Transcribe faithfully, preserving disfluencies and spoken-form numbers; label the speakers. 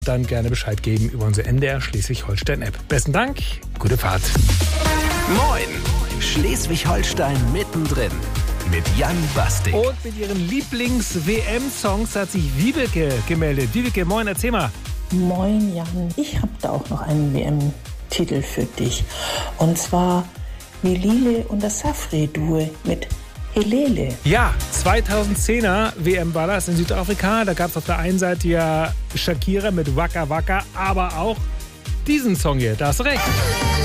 Speaker 1: dann gerne Bescheid geben über unsere N D R Schleswig-Holstein-App. Besten Dank, gute Fahrt.
Speaker 2: Moin, Schleswig-Holstein mittendrin mit Jan Bastik.
Speaker 1: Und mit ihren Lieblings-W M-Songs hat sich Wiebeke gemeldet. Wiebeke, moin, erzähl mal.
Speaker 3: Moin Jan, ich habe da auch noch einen W M-Titel für dich. Und zwar Melile und das Safri-Duo mit Helele.
Speaker 1: Ja, zweitausendzehner W M war das in Südafrika. Da gab es auf der einen Seite ja Shakira mit Waka Waka, aber auch diesen Song hier, da hast du recht.